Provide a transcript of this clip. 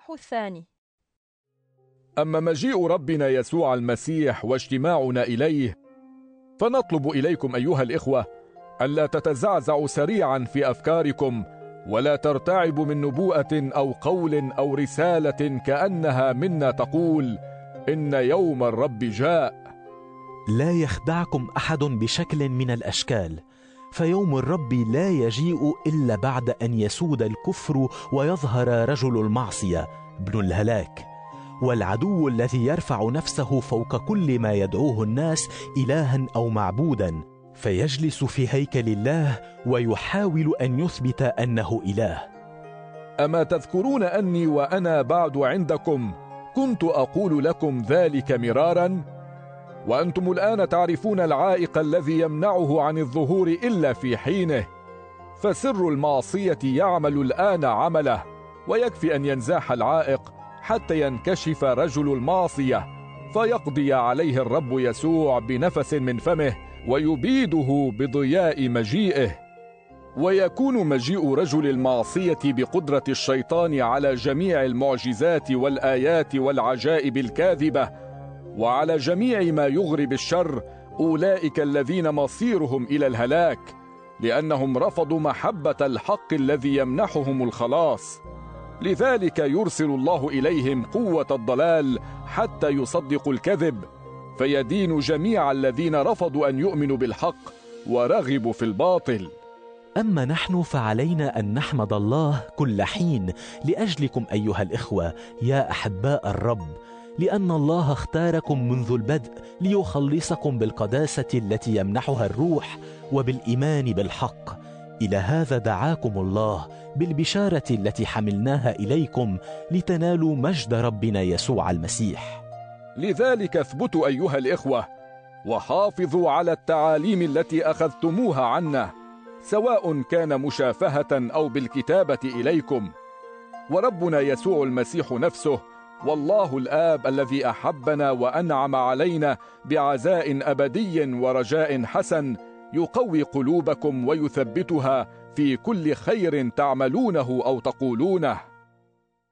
الإصحاح 2. أما مجيء ربنا يسوع المسيح واجتماعنا إليه، فنطلب إليكم أيها الإخوة ألا تتزعزعوا سريعا في أفكاركم، ولا ترتعبوا من نبوءة أو قول أو رسالة كأنها منا تقول إن يوم الرب جاء. لا يخدعكم أحد بشكل من الأشكال، فيوم الرب لا يجيء إلا بعد أن يسود الكفر ويظهر رجل المعصية ابن الهلاك، والعدو الذي يرفع نفسه فوق كل ما يدعوه الناس إلها أو معبودا، فيجلس في هيكل الله ويحاول أن يثبت أنه إله. أما تذكرون أني وأنا بعد عندكم كنت أقول لكم ذلك مرارا؟ وأنتم الآن تعرفون العائق الذي يمنعه عن الظهور إلا في حينه. فسر المعصية يعمل الآن عمله، ويكفي أن ينزاح العائق حتى ينكشف رجل المعصية، فيقضي عليه الرب يسوع بنفس من فمه ويبيده بضياء مجيئه. ويكون مجيء رجل المعصية بقدرة الشيطان على جميع المعجزات والآيات والعجائب الكاذبة، وعلى جميع ما يغري بالشر أولئك الذين مصيرهم إلى الهلاك، لأنهم رفضوا محبة الحق الذي يمنحهم الخلاص. لذلك يرسل الله إليهم قوة الضلال حتى يصدقوا الكذب، فيدين جميع الذين رفضوا أن يؤمنوا بالحق ورغبوا في الباطل. أما نحن فعلينا أن نحمد الله كل حين لأجلكم أيها الإخوة يا أحباء الرب، لأن الله اختاركم منذ البدء ليخلصكم بالقداسة التي يمنحها الروح وبالإيمان بالحق. إلى هذا دعاكم الله بالبشارة التي حملناها إليكم لتنالوا مجد ربنا يسوع المسيح. لذلك اثبتوا أيها الإخوة، وحافظوا على التعاليم التي أخذتموها عنا، سواء كان مشافهة أو بالكتابة إليكم. وربنا يسوع المسيح نفسه والله الآب الذي أحبنا وأنعم علينا بعزاء أبدي ورجاء حسن يقوي قلوبكم ويثبتها في كل خير تعملونه أو تقولونه.